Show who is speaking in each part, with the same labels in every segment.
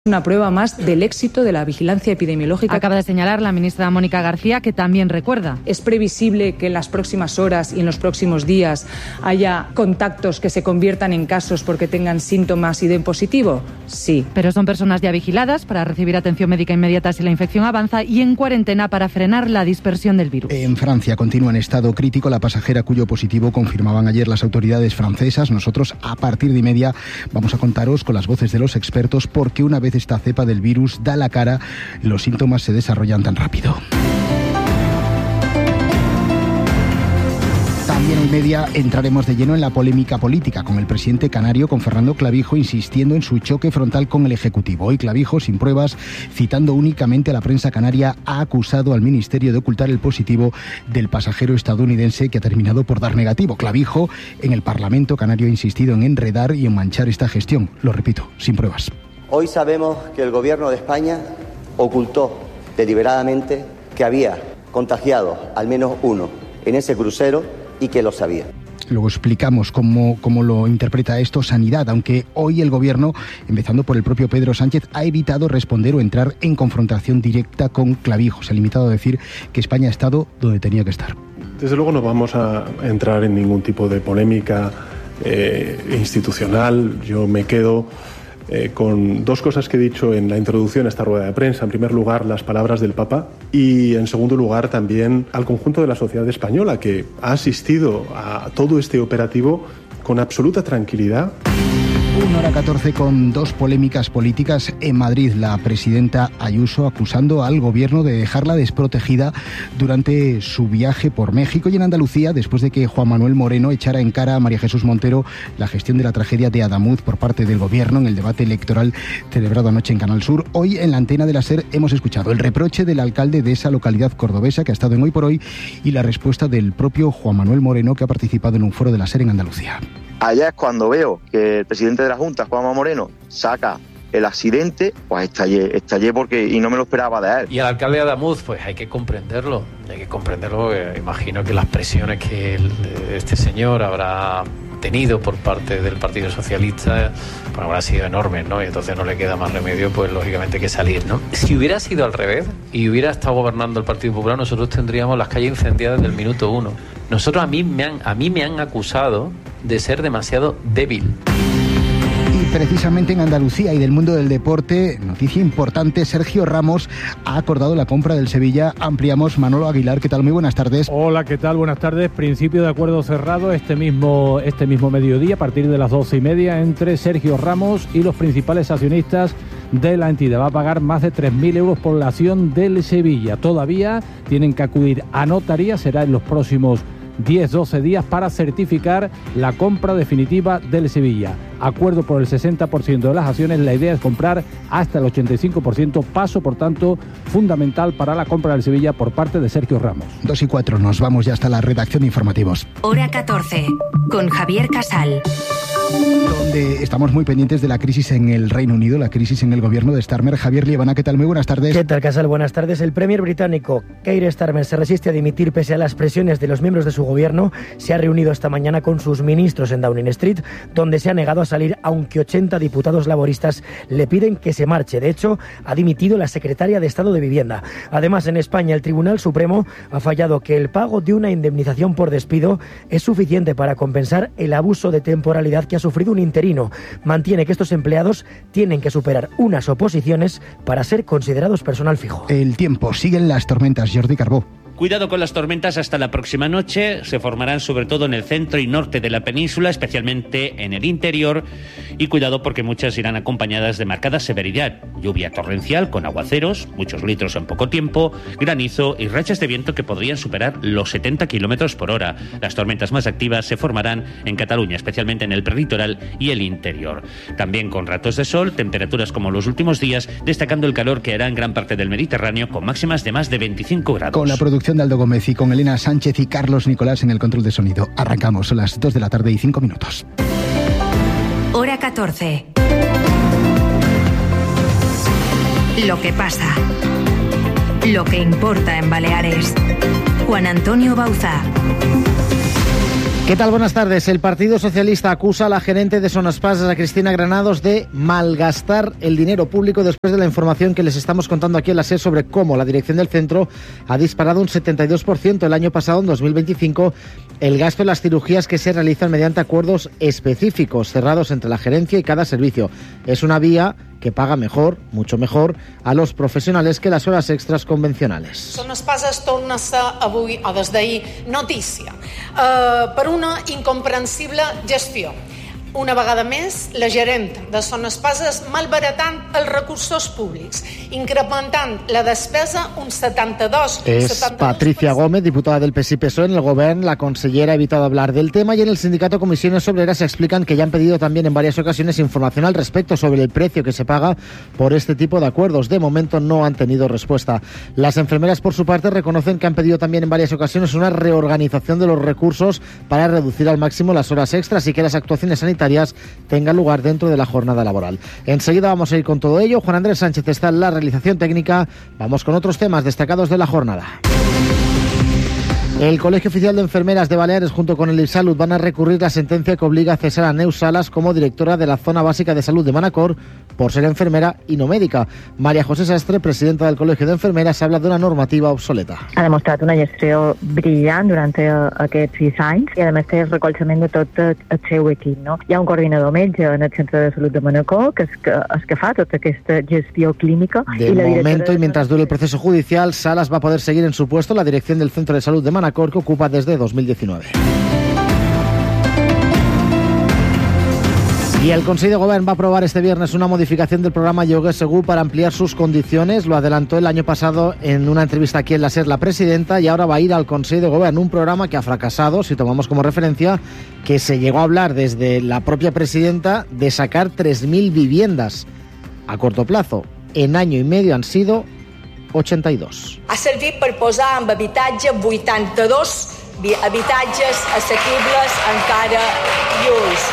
Speaker 1: Una prueba más del éxito de la vigilancia epidemiológica.
Speaker 2: Acaba de señalar la ministra Mónica García, que también recuerda.
Speaker 1: ¿Es previsible que en las próximas horas y en los próximos días haya contactos que se conviertan en casos porque tengan síntomas y den positivo? Sí.
Speaker 2: Pero son personas ya vigiladas para recibir atención médica inmediata si la infección avanza y en cuarentena para frenar la dispersión del virus.
Speaker 3: En Francia continúa en estado crítico la pasajera cuyo positivo confirmaban ayer las autoridades francesas. Nosotros a partir de 1:30 vamos a contaros con las voces de los expertos porque una vez esta cepa del virus da la cara, los síntomas se desarrollan tan rápido. También en 1:30 entraremos de lleno en la polémica política con el presidente canario, con Fernando Clavijo, insistiendo en su choque frontal con el Ejecutivo. Hoy Clavijo, sin pruebas, citando únicamente a la prensa canaria, ha acusado al Ministerio de ocultar el positivo del pasajero estadounidense que ha terminado por dar negativo. Clavijo, en el Parlamento canario, ha insistido en enredar y en manchar esta gestión. Lo repito, sin pruebas.
Speaker 4: Hoy sabemos que el Gobierno de España ocultó deliberadamente que había contagiado al menos uno en ese crucero y que lo sabía.
Speaker 3: Luego explicamos cómo lo interpreta esto Sanidad, aunque hoy el Gobierno, empezando por el propio Pedro Sánchez, ha evitado responder o entrar en confrontación directa con Clavijo. Se ha limitado a decir que España ha estado donde tenía que estar.
Speaker 5: Desde luego no vamos a entrar en ningún tipo de polémica institucional. Yo me quedo con dos cosas que he dicho en la introducción a esta rueda de prensa. En primer lugar, las palabras del Papa y, en segundo lugar, también al conjunto de la sociedad española que ha asistido a todo este operativo con absoluta tranquilidad.
Speaker 3: 1:14 con dos polémicas políticas en Madrid. La presidenta Ayuso acusando al gobierno de dejarla desprotegida durante su viaje por México, y en Andalucía, después de que Juan Manuel Moreno echara en cara a María Jesús Montero la gestión de la tragedia de Adamuz por parte del gobierno en el debate electoral celebrado anoche en Canal Sur. Hoy en la antena de la SER hemos escuchado el reproche del alcalde de esa localidad cordobesa que ha estado en Hoy por Hoy y la respuesta del propio Juan Manuel Moreno, que ha participado en un foro de la SER en Andalucía.
Speaker 6: Allá es cuando veo que el presidente de la Junta, Juanma Moreno, saca el accidente, pues estallé porque y no me lo esperaba de él.
Speaker 7: Y al alcalde de Adamuz, pues hay que comprenderlo, porque imagino que las presiones que este señor habrá tenido por parte del Partido Socialista pues habrá sido enormes, ¿no? Y entonces no le queda más remedio, pues lógicamente, que salir, ¿no? Si hubiera sido al revés y hubiera estado gobernando el Partido Popular, nosotros tendríamos las calles incendiadas desde el minuto 1. A mí me han acusado de ser demasiado débil.
Speaker 3: Y precisamente en Andalucía y del mundo del deporte, noticia importante, Sergio Ramos ha acordado la compra del Sevilla. Ampliamos, Manolo Aguilar, ¿qué tal? Muy buenas tardes.
Speaker 8: Hola, ¿qué tal? Buenas tardes. Principio de acuerdo cerrado este mismo mediodía, a partir de las 12:30, entre Sergio Ramos y los principales accionistas de la entidad. Va a pagar más de 3.000 euros por la acción del Sevilla. Todavía tienen que acudir a notaría, será en los próximos 10-12 días para certificar la compra definitiva del Sevilla. Acuerdo por el 60% de las acciones, la idea es comprar hasta el 85%, paso por tanto fundamental para la compra del Sevilla por parte de Sergio Ramos.
Speaker 3: 2:04, nos vamos ya hasta la redacción de informativos.
Speaker 9: Hora 14, con Javier Casal.
Speaker 3: Donde estamos muy pendientes de la crisis en el Reino Unido, la crisis en el gobierno de Starmer. Javier Liebana, ¿qué tal? Muy buenas tardes.
Speaker 10: ¿Qué tal, Casal? Buenas tardes. El premier británico Keir Starmer se resiste a dimitir pese a las presiones de los miembros de su gobierno. Se ha reunido esta mañana con sus ministros en Downing Street, donde se ha negado a salir, aunque 80 diputados laboristas le piden que se marche. De hecho, ha dimitido la secretaria de Estado de Vivienda. Además, en España, el Tribunal Supremo ha fallado que el pago de una indemnización por despido es suficiente para compensar el abuso de temporalidad que ha sufrido un interino. Mantiene que estos empleados tienen que superar unas oposiciones para ser considerados personal fijo.
Speaker 3: El tiempo, siguen las tormentas. Jordi Carbó.
Speaker 11: Cuidado con las tormentas hasta la próxima noche. Se formarán sobre todo en el centro y norte de la península, especialmente en el interior. Y cuidado porque muchas irán acompañadas de marcada severidad. Lluvia torrencial con aguaceros, muchos litros en poco tiempo, granizo y rachas de viento que podrían superar los 70 kilómetros por hora. Las tormentas más activas se formarán en Cataluña, especialmente en el prelitoral y el interior. También con ratos de sol, temperaturas como los últimos días, destacando el calor que hará en gran parte del Mediterráneo con máximas de más de 25 grados.
Speaker 3: Con la producción de Aldo Gómez y con Elena Sánchez y Carlos Nicolás en el control de sonido. Arrancamos, son las 2 de la tarde y 5 minutos.
Speaker 9: Hora 14. Lo que pasa. Lo que importa en Baleares. Juan Antonio Bauzá.
Speaker 12: ¿Qué tal? Buenas tardes. El Partido Socialista acusa a la gerente de Sonespasas, a Cristina Granados, de malgastar el dinero público después de la información que les estamos contando aquí en la SER sobre cómo la dirección del centro ha disparado un 72% el año pasado, en 2025, el gasto en las cirugías que se realizan mediante acuerdos específicos cerrados entre la gerencia y cada servicio. Es una vía que paga mejor, mucho mejor, a los professionals que les hores extras convencionales.
Speaker 13: Sonespasas torna a ser avui, o des d'ahir, notícia per una incomprensible gestió. Una vegada més, la gerent de Sonespasas malbaratant els recursos públics, incrementant la despesa un 72%.
Speaker 12: Es Patricia Gómez, diputada del PSI PSOE en el Gobierno. La consellera ha evitado hablar del tema y en el sindicato Comisiones Obreras explican que ya han pedido también en varias ocasiones información al respecto sobre el precio que se paga por este tipo de acuerdos. De momento no han tenido respuesta. Las enfermeras, por su parte, reconocen que han pedido también en varias ocasiones una reorganización de los recursos para reducir al máximo las horas extras y que las actuaciones sanitarias tenga lugar dentro de la jornada laboral. Enseguida vamos a ir con todo ello. Juan Andrés Sánchez está en la realización técnica. Vamos con otros temas destacados de la jornada. El Colegio Oficial de Enfermeras de Baleares junto con el IPSalud van a recurrir la sentencia que obliga a cesar a Neus Salas como directora de la Zona Básica de Salud de Manacor por ser enfermera y no médica. María José Sastre, presidenta del Colegio de Enfermeras, habla de una normativa obsoleta.
Speaker 14: Ha demostrat una gestió brillant durant aquests 6 anys i a més té el recolzament de tot el seu equip. No? Hi ha un coordinador metge en el Centre de Salut de Manacor que és que fa tota aquesta gestió clínica.
Speaker 12: De momento, y mientras dure el proceso judicial, Salas va a poder seguir en su puesto la dirección del Centro de Salud de Manacor, que ocupa desde 2019. Y el Consejo de Gobierno va a aprobar este viernes una modificación del programa Lloguer Segur para ampliar sus condiciones. Lo adelantó el año pasado en una entrevista aquí en la SER la presidenta, y ahora va a ir al Consejo de Gobierno, un programa que ha fracasado, si tomamos como referencia que se llegó a hablar desde la propia presidenta de sacar 3.000 viviendas a corto plazo. En año y medio han sido 82.
Speaker 15: Ha servit per posar en habitatge 82 habitatges assequibles encara lluís.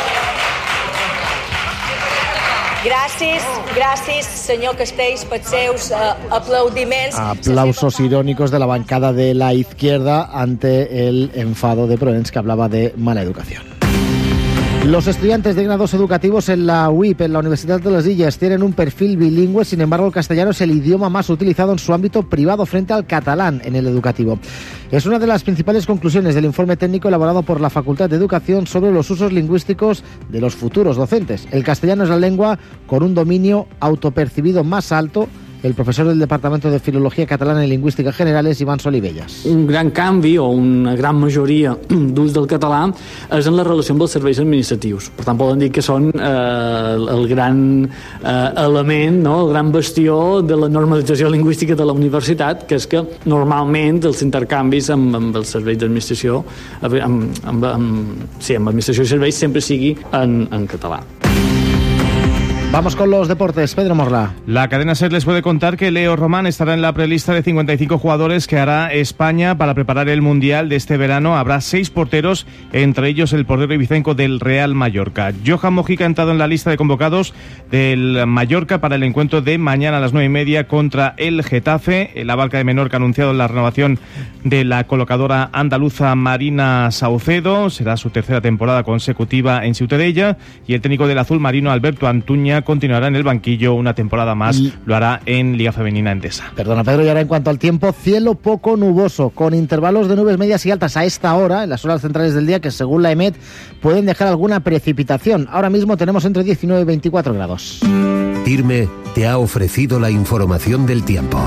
Speaker 15: Gràcies, senyor Castells, pels seus aplaudiments.
Speaker 12: Aplausos irónicos de la bancada de la izquierda ante el enfado de Proens, que hablaba de mala educación. Los estudiantes de grados educativos en la UIP, en la Universidad de las Illes, tienen un perfil bilingüe. Sin embargo, el castellano es el idioma más utilizado en su ámbito privado frente al catalán en el educativo. Es una de las principales conclusiones del informe técnico elaborado por la Facultad de Educación sobre los usos lingüísticos de los futuros docentes. El castellano es la lengua con un dominio autopercibido más alto. El profesor del Departamento de Filología Catalana y Lingüística Generales, Iván Solivelles.
Speaker 16: Un gran canvi o una gran majoria d'ús del català és en la relació amb els serveis administratius. Per tant, poden dir que són el gran element, no? El gran bastió de la normalització lingüística de la universitat, que és que normalment els intercanvis amb els serveis d'administració, amb administració i serveis, sempre sigui en català.
Speaker 12: Vamos con los deportes. Pedro Morla.
Speaker 17: La cadena SER les puede contar que Leo Román estará en la prelista de 55 jugadores que hará España para preparar el Mundial de este verano. Habrá 6 porteros, entre ellos el portero ibicenco del Real Mallorca. Johan Mojica ha entrado en la lista de convocados del Mallorca para el encuentro de mañana a las 9:30 contra el Getafe. La Barca de Menorca ha anunciado la renovación de la colocadora andaluza Marina Saucedo. Será su tercera temporada consecutiva en Ciutadella, y el técnico del azul marino, Alberto Antuña, continuará en el banquillo una temporada más. Lo hará en Liga Femenina Endesa.
Speaker 12: Perdona, Pedro, y ahora en cuanto al tiempo, cielo poco nuboso, con intervalos de nubes medias y altas a esta hora, en las horas centrales del día, que según la EMET pueden dejar alguna precipitación. Ahora mismo tenemos entre 19 y 24 grados.
Speaker 18: TIRME te ha ofrecido la información del tiempo.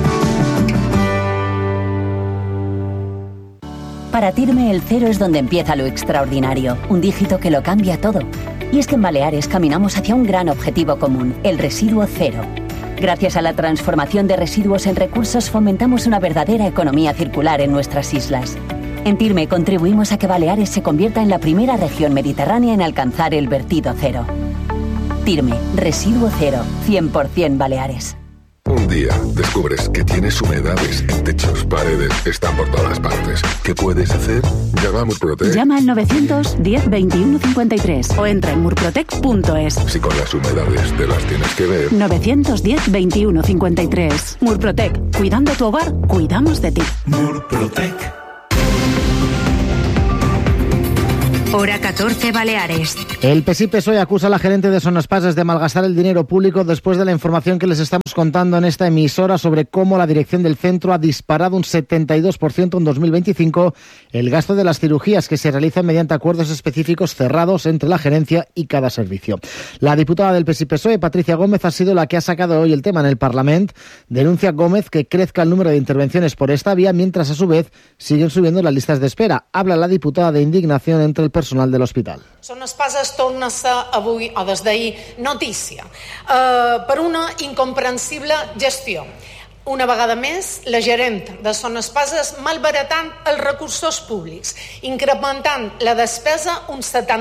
Speaker 19: Para TIRME el 0 es donde empieza lo extraordinario, un dígito que lo cambia todo. Y es que en Baleares caminamos hacia un gran objetivo común, el residuo cero. Gracias a la transformación de residuos en recursos fomentamos una verdadera economía circular en nuestras islas. En TIRME contribuimos a que Baleares se convierta en la primera región mediterránea en alcanzar el vertido cero. TIRME, residuo cero, 100% Baleares.
Speaker 20: Un día descubres que tienes humedades en techos, paredes, están por todas partes. ¿Qué puedes hacer? Llama a Murprotec.
Speaker 21: Llama al 910 21 53 o entra en murprotec.es.
Speaker 20: Si con las humedades te las tienes que ver.
Speaker 21: 910 21 53. Murprotec. Cuidando tu hogar, cuidamos de ti.
Speaker 22: Murprotec.
Speaker 9: Hora 14 Baleares.
Speaker 12: El PSI-PSOE acusa a la gerente de Sonaspases de malgastar el dinero público después de la información que les estamos contando en esta emisora sobre cómo la dirección del centro ha disparado un 72% en 2025 el gasto de las cirugías que se realizan mediante acuerdos específicos cerrados entre la gerencia y cada servicio. La diputada del PSI-PSOE, Patricia Gómez, ha sido la que ha sacado hoy el tema en el Parlamento. Denuncia Gómez que crezca el número de intervenciones por esta vía, mientras a su vez siguen subiendo las listas de espera. Habla la diputada de indignación entre el personal de l'hospital.
Speaker 13: Sonaspases torna a ser avui o des d'ahir notícia per una incomprensible gestió. Una vegada més, la gerent de Sonaspases malbaratant els recursos públics, incrementant la despesa un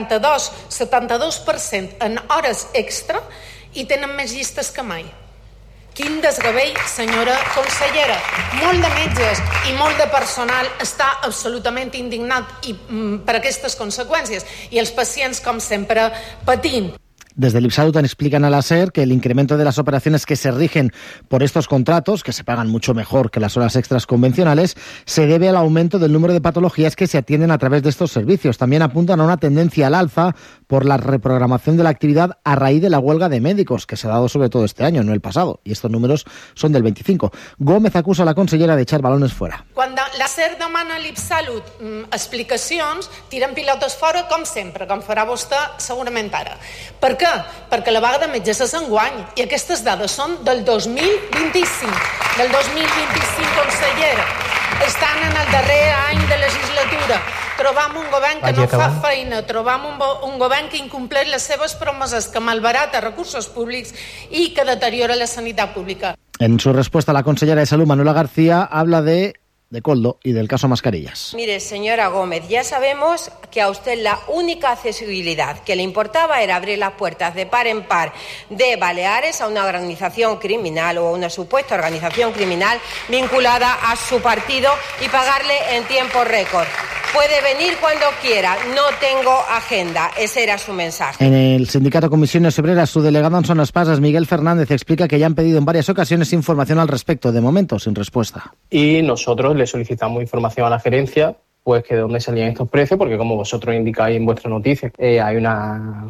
Speaker 13: 72% en hores extra i tenen més llistes que mai. Quin desgavell, senyora consellera. Molt de metges i molt de personal està absolutament indignat per aquestes conseqüències i els pacients, com sempre, patint.
Speaker 12: Desde el IPSALUD explican a la SER que el incremento de las operaciones que se rigen por estos contratos, que se pagan mucho mejor que las horas extras convencionales, se debe al aumento del número de patologías que se atienden a través de estos servicios. También apuntan a una tendencia al alza por la reprogramación de la actividad a raíz de la huelga de médicos, que se ha dado sobre todo este año, no el pasado, y estos números son del 25. Gómez acusa a la consellera de echar balones fuera.
Speaker 13: Quan la SER demana a l'IPSALUD explicacions, tiren pilotes fora, com sempre, com farà vostè segurament ara. Per què? Perquè la vaga de metges és enguany i aquestes dades són del 2025. Del 2025, consellera. Estan en el darrer any de legislatura. Trobam un govern que no fa feina, trobam un govern que incompleix les seves promeses, que malbarata recursos públics i que deteriora la sanitat pública.
Speaker 12: En su respuesta, la consellera de Salud, Manuela García, habla de Coldo y del caso Mascarillas.
Speaker 1: Mire, señora Gómez, ya sabemos que a usted la única accesibilidad que le importaba era abrir las puertas de par en par de Baleares a una organización criminal o a una supuesta organización criminal vinculada a su partido y pagarle en tiempo récord. Puede venir cuando quiera, no tengo agenda. Ese era su mensaje.
Speaker 12: En el sindicato Comisiones Obreras, su delegado en Sonaspases, Miguel Fernández, explica que ya han pedido en varias ocasiones información al respecto, de momento sin respuesta.
Speaker 22: Y nosotros le solicitamos información a la gerencia, pues que de dónde salían estos precios, porque como vosotros indicáis en vuestra noticia, hay una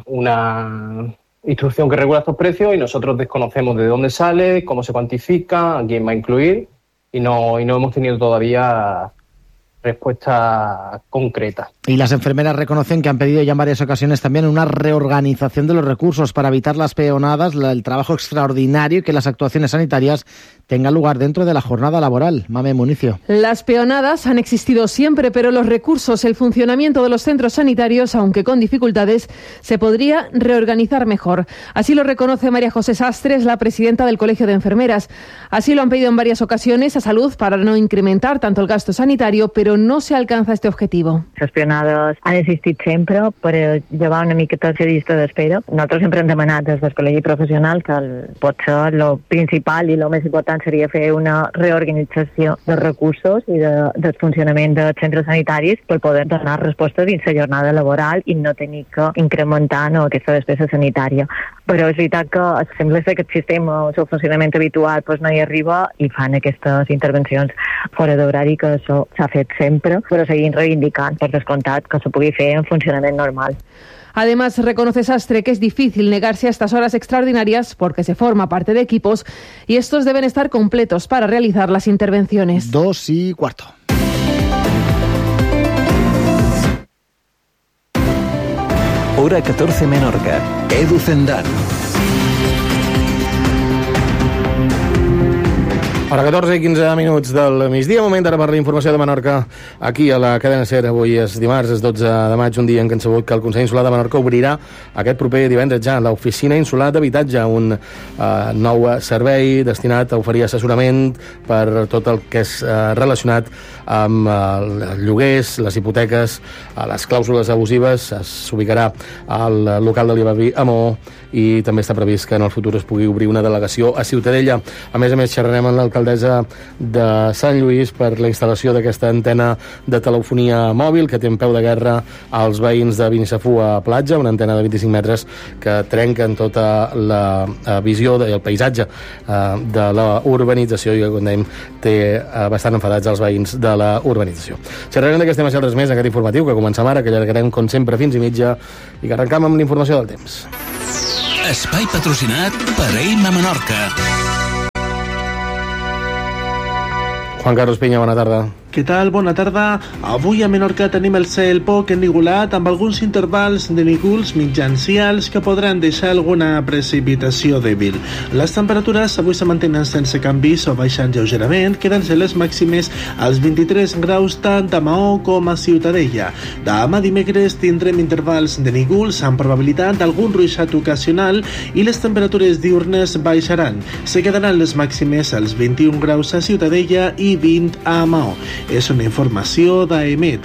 Speaker 22: instrucción que regula estos precios y nosotros desconocemos de dónde sale, cómo se cuantifica, a quién va a incluir y no hemos tenido todavía respuesta concreta.
Speaker 12: Y las enfermeras reconocen que han pedido ya en varias ocasiones también una reorganización de los recursos para evitar las peonadas, el trabajo extraordinario y que las actuaciones sanitarias tengan lugar dentro de la jornada laboral. Mame Municio.
Speaker 23: Las peonadas han existido siempre, pero los recursos, el funcionamiento de los centros sanitarios, aunque con dificultades, se podría reorganizar mejor. Así lo reconoce María José Sastres, la presidenta del Colegio de Enfermeras. Así lo han pedido en varias ocasiones a Salud para no incrementar tanto el gasto sanitario, pero no se alcanza este objetivo.
Speaker 14: Les peonades han existit sempre per llevar una miqueta la llista d'espera. Nosaltres sempre hem demanat des del col·legi professional que potser el principal i el més important seria fer una reorganització dels recursos i del funcionament dels centres sanitaris per poder donar resposta dins la jornada laboral i no tenir que incrementar aquesta despesa sanitària. Però és veritat que sembla que aquest sistema, el seu funcionament habitual, no hi arriba i fan aquestes intervencions fora d'horari, que això s'ha fet sempre, però seguim reivindicant, per descomptat, que se pugui fer en funcionament normal.
Speaker 23: Además, reconoce Sastre que es difícil negarse a estas horas extraordinarias porque se forma parte de equipos y estos deben estar completos para realizar las intervenciones.
Speaker 12: 2:15.
Speaker 18: Hora 14 Menorca. Edu Zendán.
Speaker 24: Hora 14 i 15 minuts del migdia, moment ara per la informació de Menorca aquí a la cadena SER. Avui és dimarts, és 12 de maig, un dia en què hem sabut que el Consell Insular de Menorca obrirà aquest proper divendres ja l'Oficina Insular d'Habitatge, un nou servei destinat a oferir assessorament per tot el que és relacionat amb els lloguers, les hipoteques, les clàusules abusives. S'ubicarà al local de l'Ibavi a Maó i també està previst que en el futur es pugui obrir una delegació a Ciutadella. A més, xerrarem amb l'alcalde l'alcaldessa de Sant Lluís per la instal·lació d'aquesta antena de telefonia mòbil que té en peu de guerra als veïns de Binisafú a Platja, una antena de 25 metres que trenca en tota la visió i el paisatge de la urbanització i que, com dèiem, té bastant enfadats els veïns de la urbanització. Xerrarem d'aquest tema i altres més en aquest informatiu que comencem ara, que allargarem com sempre fins i mitja i que arrencam amb l'informació del temps.
Speaker 2: Espai patrocinat per Eima Menorca.
Speaker 24: Juan Carlos Piña, bona tarda.
Speaker 4: Què tal? Bona tarda. Avui a Menorca tenim el cel poc ennigolat amb alguns intervals de núvols mitjans i alts que podran deixar alguna precipitació dèbil. Les temperatures avui se mantenen sense canvis o baixant lleugerament, quedant-se les màximes als 23 graus tant a Maó com a Ciutadella. Demà dimecres tindrem intervals de núvols amb probabilitat d'algun ruixat ocasional i les temperatures diurnes baixaran. Se quedaran les màximes als 21 graus a Ciutadella i 20 a Maó. Es una información de EMET.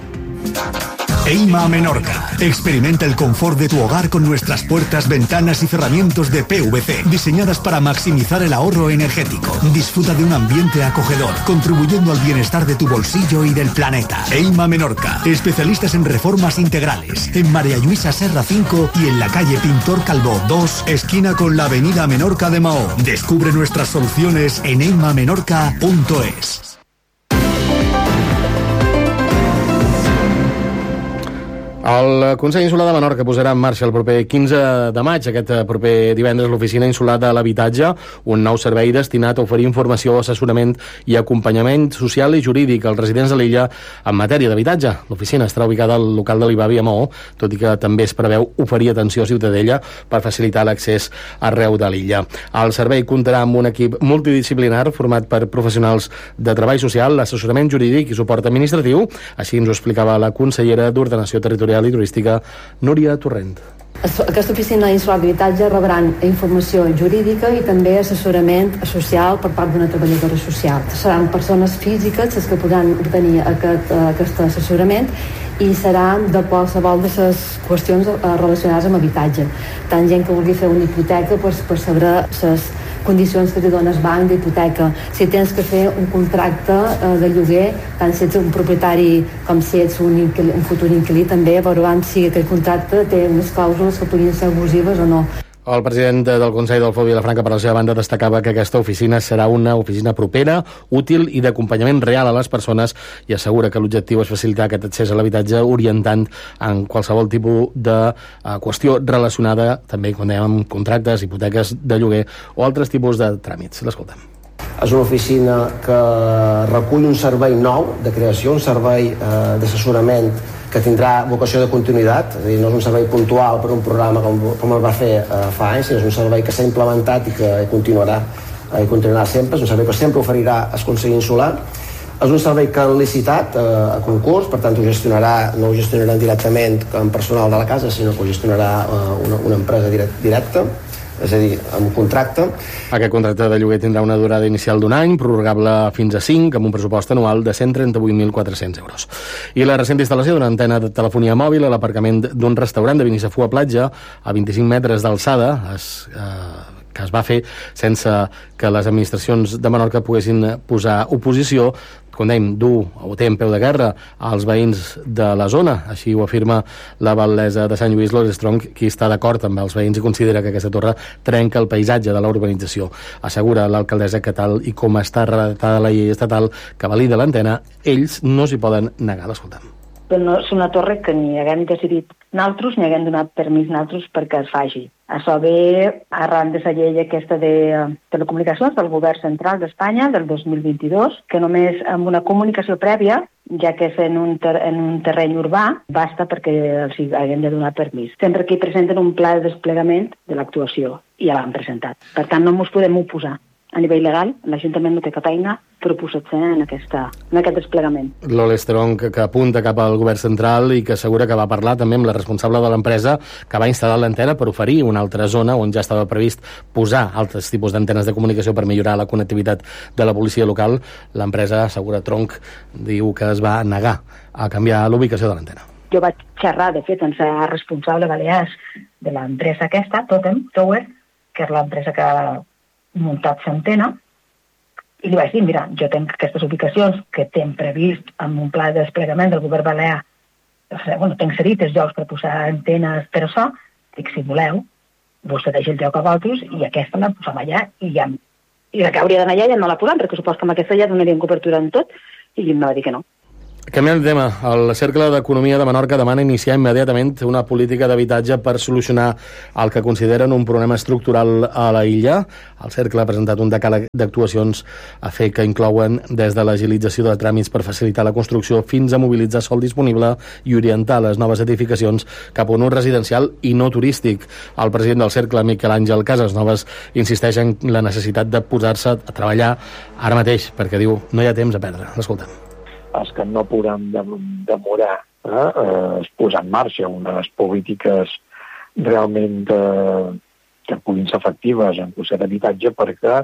Speaker 5: Eima Menorca. Experimenta el confort de tu hogar con nuestras puertas, ventanas y cerramientos de PVC, diseñadas para maximizar el ahorro energético. Disfruta de un ambiente acogedor, contribuyendo al bienestar de tu bolsillo y del planeta. Eima Menorca. Especialistas en reformas integrales. En María Luisa Serra 5 y en la calle Pintor Calvo 2, esquina con la avenida Menorca de Maó. Descubre nuestras soluciones en eimamenorca.es.
Speaker 24: El Consell Insular de Menorca posarà en marxa el proper 15 de maig, aquest proper divendres, l'Oficina Insular de l'Habitatge, un nou servei destinat a oferir informació, assessorament i acompanyament social i jurídic als residents de l'illa en matèria d'habitatge. L'oficina estarà ubicada al local de l'Ibavi a Maó, tot i que també es preveu oferir atenció a Ciutadella per facilitar l'accés arreu de l'illa. El servei comptarà amb un equip multidisciplinar format per professionals de treball social, assessorament jurídic i suport administratiu. Així ens ho explicava la consellera d'Ordenació Territorial i Turística, Núria Torrent.
Speaker 6: Aquesta oficina insular d'habitatge rebran informació jurídica i també assessorament social per part d'una treballadora social. Seran persones físiques les que podran obtenir aquest assessorament i seran de qualsevol de les qüestions relacionades amb habitatge. Tant gent que vulgui fer una hipoteca per saber les condicions que te dona el banc d'hipoteca, si tens que fer un contracte de lloguer, tant si ets un propietari com si ets un futur inquilí, també veuran si aquell contracte té unes clàusules que podrien ser abusives o no.
Speaker 24: El president del Consell, Adolfo Vilafranca, per la seva banda, destacava que aquesta oficina serà una oficina propera, útil i d'acompanyament real a les persones i assegura que l'objectiu és facilitar aquest accés a l'habitatge orientant en qualsevol tipus de qüestió relacionada també, com dèiem, amb contractes, hipoteques de lloguer o altres tipus de tràmits. L'escoltem.
Speaker 25: És una oficina que recull un servei nou de creació, un servei d'assessorament que tindrà vocació de continuïtat, és a dir, no és un servei puntual per un programa com el va fer fa anys, sinó és un servei que s'ha implementat i que continuarà sempre, és un servei que sempre oferirà el Consell Insular. És un servei que han licitat a concurs, per tant no ho gestionaran directament amb personal de la casa, sinó que ho gestionarà una empresa directa, és a dir, amb contracte.
Speaker 24: Aquest contracte de lloguer tindrà una durada inicial d'un any, prorrogable fins a 5, amb un pressupost anual de 138.400 euros. I la recent instal·lació d'una antena de telefonia mòbil a l'aparcament d'un restaurant de Binisafú a Platja, a 25 metres d'alçada, que es va fer sense que les administracions de Menorca poguessin posar oposició, com dèiem, dur o té en peu de guerra als veïns de la zona. Així ho afirma la batllessa de Sant Lluís, Lourdes Tronch, qui està d'acord amb els veïns i considera que aquesta torre trenca el paisatge de la urbanització. Assegura l'alcaldessa que tal i com està redactada la llei estatal que valida l'antena, ells no s'hi poden negar. L'escoltem.
Speaker 14: No és una torre que ni haguem decidit nosaltres ni haguem donat permís nosaltres perquè es faci. Això ve arran de la llei aquesta de telecomunicacions del govern central d'Espanya del 2022, que només amb una comunicació prèvia, ja que és en un terreny urbà, basta perquè els haguem de donar permís. Sempre que hi presenten un pla de desplegament de l'actuació, i ja l'han presentat. Per tant, no ens podem oposar. A nivell legal, l'Ajuntament no té cap eina per oposar-se en aquest desplegament.
Speaker 24: Lourdes Tronch, que apunta cap al govern central i que assegura que va parlar també amb la responsable de l'empresa que va instal·lar l'antena per oferir una altra zona on ja estava previst posar altres tipus d'antenes de comunicació per millorar la connectivitat de la policia local. L'empresa, assegura Tronch, diu que es va negar a canviar l'ubicació de l'antena.
Speaker 14: Jo vaig xerrar, de fet, amb la responsable balears de l'empresa aquesta, Totem Tower, que és l'empresa que ha muntat l'antena,
Speaker 3: I li vaig dir, mira, jo tenc aquestes ubicacions que tenen previst amb un pla de desplegament del govern balear, tenc cedit els llocs per posar antenes per això, dic, si voleu, vos cedeix el lloc a vosaltres i aquesta la posam allà i la que hauria d'anar allà ja no la posam, perquè suposo que amb aquesta ja donarien cobertura en tot, i em va dir que no.
Speaker 24: Canviant de tema, el Cercle d'Economia de Menorca demana iniciar immediatament una política d'habitatge per solucionar el que consideren un problema estructural a la illa. El Cercle ha presentat un decàleg d'actuacions a fer que inclouen des de l'agilització de tràmits per facilitar la construcció fins a mobilitzar sòl disponible i orientar les noves edificacions cap a un ús residencial i no turístic. El president del Cercle, Miquel Àngel Casasnovas, insisteix en la necessitat de posar-se a treballar ara mateix, perquè diu no hi ha temps a perdre. L'escoltem.
Speaker 7: És que no podem demorar es posar en marxa unes polítiques realment que puguin ser efectives en qüestió d'habitatge, perquè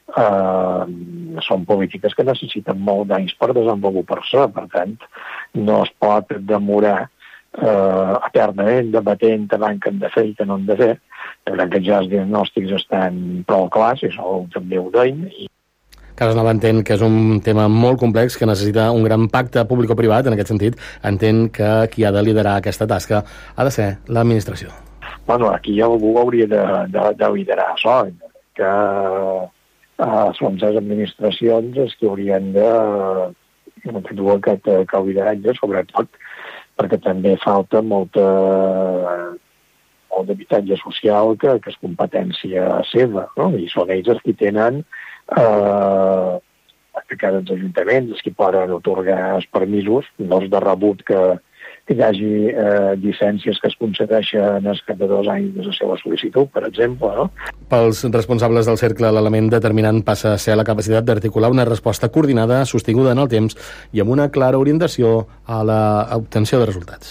Speaker 7: són polítiques que necessiten molt d'anys per desenvolupar-se. Per tant, no es pot demorar eternament debatent davant què hem de fer i què no hem de fer. Jo crec que ja els diagnòstics estan prou clars, i això també ho deim.
Speaker 24: Casasnova entén que és un tema molt complex que necessita un gran pacte públic-privat. En aquest sentit, entén que qui ha de liderar aquesta tasca ha de ser l'administració.
Speaker 7: Bueno, aquí algú hauria de liderar això, que són les administracions les que haurien de dur aquest lideratge, sobretot perquè també falta molt d'habitatge social que és competència seva, no? I són ells els que tenen que cada ajuntament els que poden otorgar els permisos, no els de rebut que hi hagi llicències que es concedeixen cada 2 anys de la seva sol·licitud, per exemple. No?
Speaker 24: Pels responsables del Cercle, l'element determinant passa a ser la capacitat d'articular una resposta coordinada, sostinguda en el temps i amb una clara orientació a l'obtenció de resultats.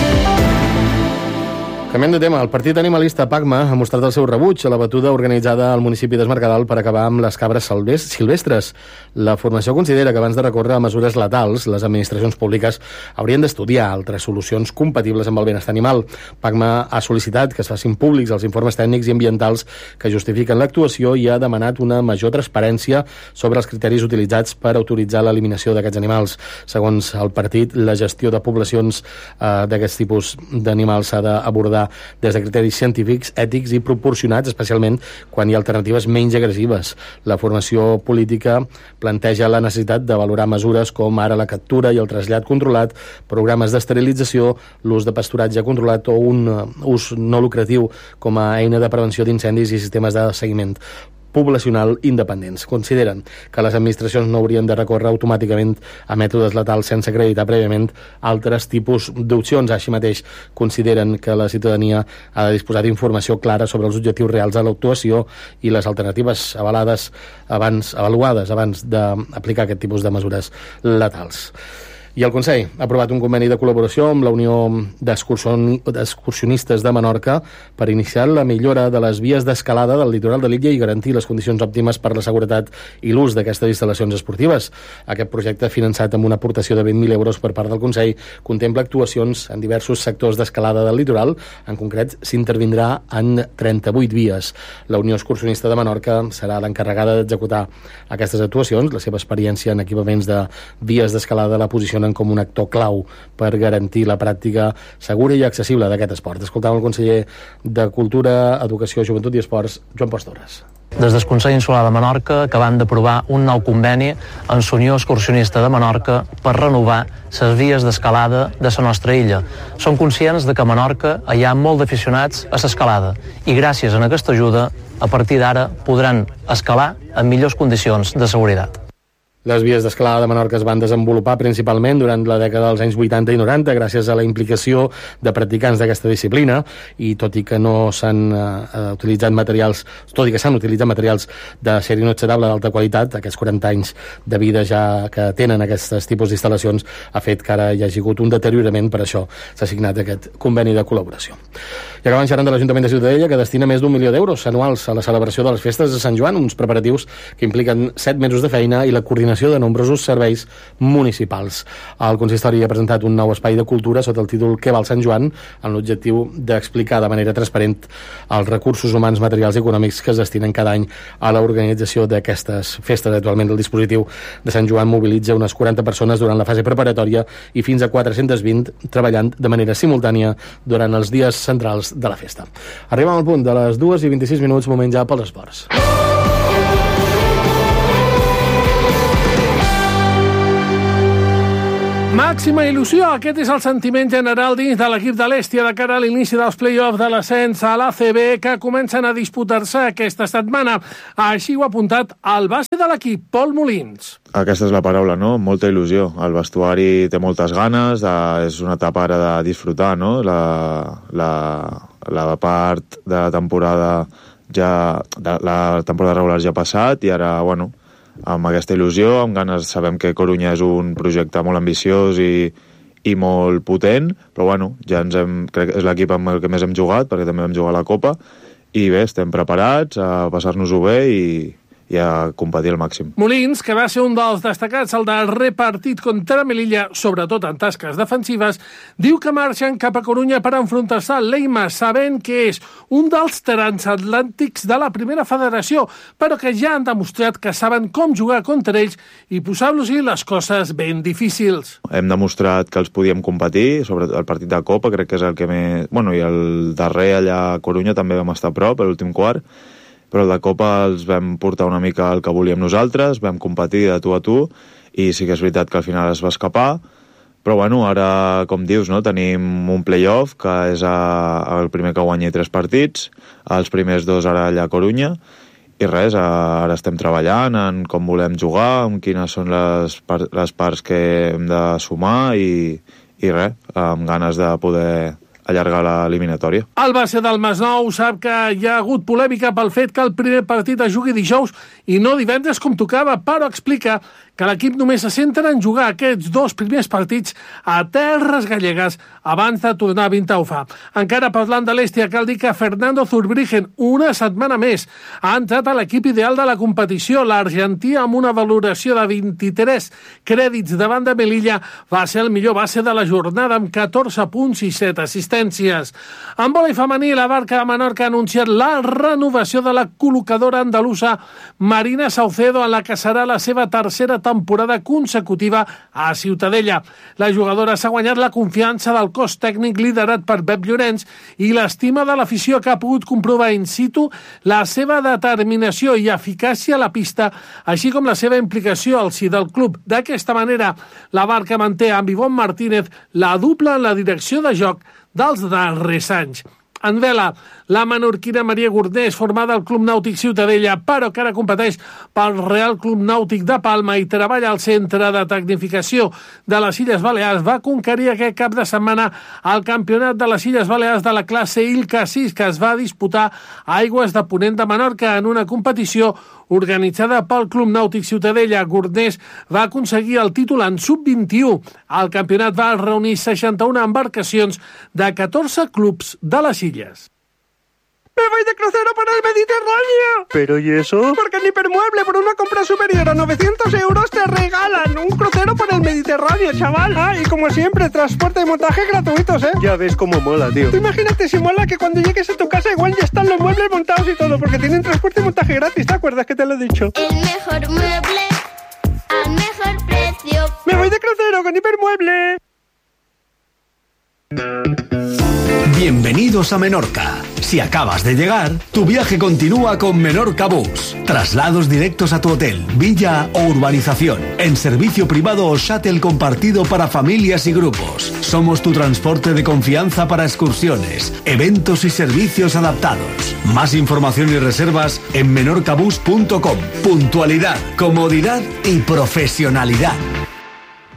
Speaker 24: Canviant de tema, el partit animalista PACMA ha mostrat el seu rebuig a la batuda organitzada al municipi d'Es Mercadal per acabar amb les cabres silvestres. La formació considera que abans de recórrer a mesures letals, les administracions públiques haurien d'estudiar altres solucions compatibles amb el benestar animal. PACMA ha sol·licitat que es facin públics els informes tècnics i ambientals que justifiquen l'actuació i ha demanat una major transparència sobre els criteris utilitzats per autoritzar l'eliminació d'aquests animals. Segons el partit, la gestió de poblacions d'aquests tipus d'animals s'ha d'abordar des de criteris científics, ètics i proporcionats, especialment quan hi ha alternatives menys agressives. La formació política planteja la necessitat de valorar mesures com ara la captura i el trasllat controlat, programes d'esterilització, l'ús de pasturatge controlat o un ús no lucratiu com a eina de prevenció d'incendis i sistemes de seguiment poblacional independents. Consideren que les administracions no haurien de recórrer automàticament a mètodes letals sense acreditar prèviament altres tipus d'opcions. Així mateix, consideren que la ciutadania ha de disposar d'informació clara sobre els objectius reals de l'actuació i les alternatives avaluades abans d'aplicar aquest tipus de mesures letals. I el Consell ha aprovat un conveni de col·laboració amb la Unió d'Excursionistes de Menorca per iniciar la millora de les vies d'escalada del litoral de l'illa i garantir les condicions òptimes per la seguretat i l'ús d'aquestes instal·lacions esportives. Aquest projecte, finançat amb una aportació de 20.000 euros per part del Consell, contempla actuacions en diversos sectors d'escalada del litoral. En concret, s'intervindrà en 38 vies. La Unió Excursionista de Menorca serà l'encarregada d'executar aquestes actuacions. La seva experiència en equipaments de vies d'escalada la posiciona com un actor clau per garantir la pràctica segura i accessible d'aquest esport. Escoltàvem el conseller de Cultura, Educació, Joventut i Esports, Joan Pons Torres.
Speaker 8: Des del Consell Insular de Menorca acaben d'aprovar un nou conveni amb la Unió Excursionista de Menorca per renovar les vies d'escalada de la nostra illa. Som conscients de que a Menorca hi ha molt d'aficionats a l'escalada i gràcies a aquesta ajuda, a partir d'ara podran escalar en millors condicions de seguretat.
Speaker 24: Les vies d'escalada de Menorca es van desenvolupar principalment durant la dècada dels anys 80 i 90 gràcies a la implicació de practicants d'aquesta disciplina i tot i que no s'han utilitzat materials, tot i que s'han utilitzat materials d'acer inoxidable d'alta qualitat, aquests 40 anys de vida ja que tenen aquests tipus d'instal·lacions ha fet que ara hi hagi hagut un deteriorament, per això s'ha signat aquest conveni de col·laboració. I acabant xerrant de l'Ajuntament de Ciutadella, que destina més d'1 milió d'euros anuals a la celebració de les festes de Sant Joan, uns preparatius que impliquen 7 mesos de feina i la coordinació coordinació de nombrosos serveis municipals. El consistori ha presentat un nou espai de cultura sota el títol Què val Sant Joan, amb l'objectiu d'explicar de manera transparent els recursos humans, materials i econòmics que es destinen cada any a l'organització d'aquestes festes. Actualment el dispositiu de Sant Joan mobilitza unes 40 persones durant la fase preparatòria i fins a 420 treballant de manera simultània durant els dies centrals de la festa. Arribem al punt de les 2:26, moment ja pels esports.
Speaker 10: Màxima il·lusió, aquest és el sentiment general dins de l'equip de l'Hèstia de cara a l'inici dels play-offs de l'ascens a l'ACB que comencen a disputar-se aquesta setmana. Així ho ha apuntat el base de l'equip, Pol Molins.
Speaker 11: Aquesta és la paraula, no? Molta il·lusió. El vestuari té moltes ganes, és una etapa ara de disfrutar, no? La part de la temporada la temporada regular ja ha passat i ara, bueno, amb aquesta il·lusió, amb ganes, sabem que Corunya és un projecte molt ambiciós i molt potent, però bueno, crec que és l'equip amb el que més hem jugat, perquè també vam jugar a la Copa, i bé, estem preparats a passar-nos-ho bé i a competir al màxim.
Speaker 10: Molins, que va ser un dels destacats al darrer partit contra Melilla, sobretot en tasques defensives, diu que marxen cap a Corunya per enfrontar-se al Leima, sabent que és un dels transatlàntics de la primera federació, però que ja han demostrat que saben com jugar contra ells i posar-los-hi les coses ben difícils.
Speaker 11: Hem demostrat que els podíem competir, sobretot el partit de Copa, crec que és el que més... Bueno, i el darrer allà a Corunya també vam estar a prop, l'últim quart, però de Copa els vam portar una mica el que volíem nosaltres, vam competir de tu a tu, i sí que és veritat que al final es va escapar, però bueno, ara, com dius, no, tenim un play-off, que és el primer que guanyi 3 partits, els primers 2 ara allà a Corunya, i res, ara estem treballant en com volem jugar, en quines són les parts que hem de sumar, i res, amb ganes de poder allargar l'eliminatòria.
Speaker 10: El base del Masnou sap que hi ha hagut polèmica pel fet que el primer partit es jugui dijous i no divendres com tocava, però explica que l'equip només se centra en jugar aquests 2 primers partits a terres gallegues abans de tornar a Vintaufa. Encara parlant de l'Hèstia, cal dir que Fernando Zurbrigen, una setmana més, ha entrat a l'equip ideal de la competició. L'argentí, amb una valoració de 23 crèdits davant de Melilla, va ser el millor base de la jornada amb 14 punts i 7 assistències. En vòlei femení, la Barca de Menorca ha anunciat la renovació de la col·locadora andalusa Marina Saucedo, en la que serà la seva tercera temporada consecutiva a Ciutadella. La jugadora s'ha guanyat la confiança del cos tècnic liderat per Pep Llorenç i l'estima de l'afició, que ha pogut comprovar in situ la seva determinació i eficàcia a la pista, així com la seva implicació al si del club. D'aquesta manera, la Barca manté amb Ivonne Martínez la dupla en la direcció de joc dels darrers anys. En vela, la menorquina Maria Gordés, formada al Club Nàutic Ciutadella, però que ara competeix pel Real Club Nàutic de Palma i treballa al Centre de Tecnificació de les Illes Balears, va conquerir aquest cap de setmana el Campionat de les Illes Balears de la classe ILCA 6, que es va disputar a Aigües de Ponent de Menorca en una competició organitzada pel Club Nàutic Ciutadella. Gordés va aconseguir el títol en sub-21. El campionat va reunir 61 embarcacions de 14 clubs de les illes.
Speaker 15: ¡Me voy de crucero por el Mediterráneo!
Speaker 16: ¿Pero y eso?
Speaker 15: Porque en Hipermueble, por una compra superior a 900 euros, te regalan un crucero por el Mediterráneo, chaval. Ah, y como siempre, transporte y montaje gratuitos, ¿eh?
Speaker 16: Ya ves cómo mola, tío.
Speaker 15: Tú imagínate si mola que cuando llegues a tu casa igual ya están los muebles montados y todo, porque tienen transporte y montaje gratis, ¿te acuerdas que te lo he dicho?
Speaker 17: El mejor mueble al mejor precio.
Speaker 15: ¡Me voy de crucero con Hipermueble!
Speaker 5: Bienvenidos a Menorca. Si acabas de llegar, tu viaje continúa con Menorca Bus. Traslados directos a tu hotel, villa o urbanización, en servicio privado o shuttle compartido para familias y grupos. Somos tu transporte de confianza para excursiones, eventos y servicios adaptados. Más información y reservas en menorcabus.com. Puntualidad, comodidad y profesionalidad.